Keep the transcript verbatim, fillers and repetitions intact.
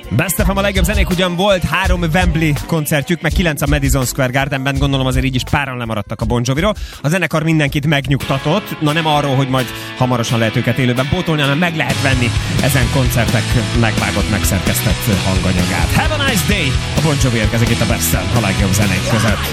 Best ef em a legjobb zenék, ugyan volt három Wembley koncertjük, meg kilenc a Madison Square Gardenben, gondolom azért így is páran lemaradtak a Bon Joviról. A zenekar mindenkit megnyugtatott, na nem arról, hogy majd hamarosan lehet őket élőben pótolni, hanem meg lehet venni ezen koncertek megvágott, megszerkesztett hanganyagát. Have a nice day! A Bon Jovi érkezik itt a Best-en a legjobb zenék között.